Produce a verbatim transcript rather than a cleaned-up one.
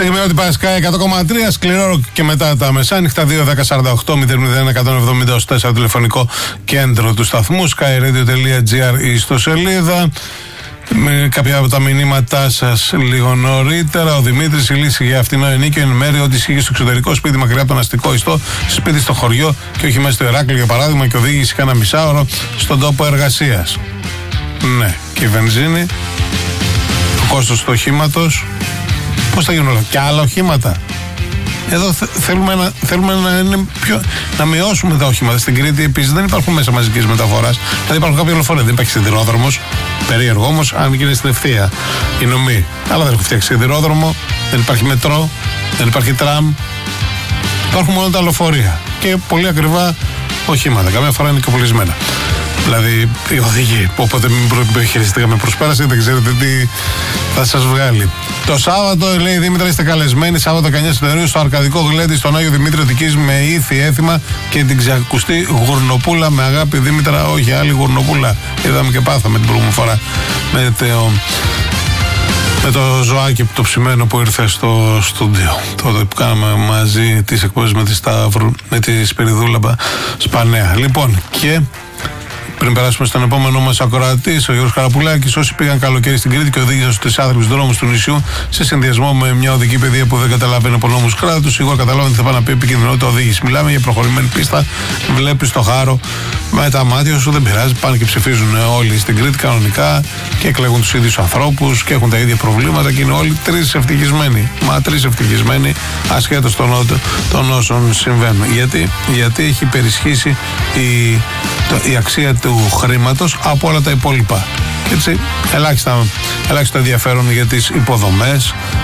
Στιγμή ότι Πασκά εκατό κόμμα τρία, σκληρό και μετά τα μεσάνυχτα. Δύο δέκα σαράντα οκτώ μηδέν μηδέν εκατόν εβδομήντα τέσσερα τηλεφωνικό κέντρο του σταθμού. skyradio τελεία gr η ιστοσελίδα. Με κάποια από τα μηνύματά σας λίγο νωρίτερα. Ο Δημήτρης, η λύση για αυτήν είναι ενίκιο εν μέρει ότι ισχύει στο εξωτερικό σπίτι μακριά από τον αστικό ιστό, σπίτι στο χωριό και όχι μέσα στο Ηράκλειο για παράδειγμα, και οδήγηση κάνα μισάωρο στον τόπο εργασίας. Ναι, και η βενζίνη, το κόστος του οχήματος. Πώς θα γίνουν όλα, και άλλα οχήματα. Εδώ θε, θέλουμε, να, θέλουμε να, είναι πιο, να μειώσουμε τα οχήματα. Στην Κρήτη επίσης δεν υπάρχουν μέσα μαζικής μεταφοράς. Δηλαδή υπάρχουν κάποια λεωφορεία. Δεν υπάρχει σιδηρόδρομος. Περίεργο όμως, αν γίνει στην ευθεία η νομή. Αλλά δεν έχουν φτιάξει σιδηρόδρομο. Δεν υπάρχει μετρό. Δεν υπάρχει τραμ. Υπάρχουν μόνο τα λεωφορεία. Και πολύ ακριβά οχήματα. Καμιά φορά είναι και πουλισμένα. Δηλαδή οι οδηγοί που όποτε μην χειριστήκαμε προσπέραση, δεν ξέρετε τι θα σας βγάλει. Το Σάββατο, λέει η Δήμητρα, είστε καλεσμένοι Σάββατο δεκαεννέα Σεπτεμβρίου στο Αρκαδικό Γλέντι στον Άγιο Δημήτριο Αττικής με ήθη έθιμα και την ξακουστή γουρνοπούλα. Με αγάπη, Δήμητρα, όχι άλλη γουρνοπούλα. Είδαμε και πάθαμε την προηγούμενη φορά με το, με το ζωάκι το ψημένο που ήρθε στο στούντιο. Τότε που κάναμε μαζί τις εκπομπές με τη Σταύρου, με τη Σπυριδούλα Σπανέα. Λοιπόν, και πριν περάσουμε στον επόμενο μας ακροατή, ο Γιώργος Καραπουλάκης, όσοι πήγαν καλοκαίρι στην Κρήτη και οδήγησαν στους άθλιους δρόμους του νησιού σε συνδυασμό με μια οδική παιδεία που δεν καταλαβαίνει από νόμους κράτους, σίγουρα καταλάβανε τι θα πάνε να πει επικίνδυνοτητα οδήγηση. Μιλάμε για προχωρημένη πίστα, βλέπεις το χάρο με τα μάτια σου, δεν πειράζει, πάνε και ψηφίζουν όλοι στην Κρήτη κανονικά και εκλέγουν τους ίδιους ανθρώπους και έχουν τα ίδια προβλήματα και είναι όλοι τρεις ευτυχισμένοι. Μα τρεις ευτυχισμένοι, ασχέτως των, των όσων συμβαίνουν. Γιατί, γιατί έχει υπερισχύσει η, το, η αξία του χρήματος από όλα τα υπόλοιπα. Και έτσι ελάχιστα, ελάχιστο ενδιαφέρον για τις υποδομές,